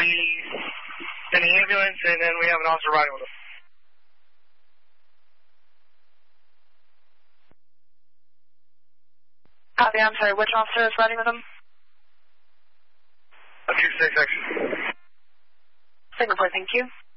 in the ambulance, and then we have an officer riding with him. Copy, I'm sorry, which officer is riding with him? A 2-6 section. Singapore, thank you.